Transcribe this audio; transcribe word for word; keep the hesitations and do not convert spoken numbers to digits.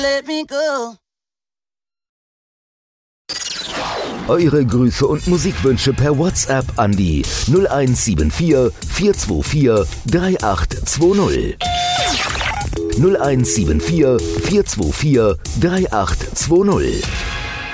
let me go. Eure Grüße und Musikwünsche per WhatsApp an die null eins sieben vier, vier zwei vier, drei acht zwei null. null eins sieben vier, vier zwei vier, drei acht zwei null.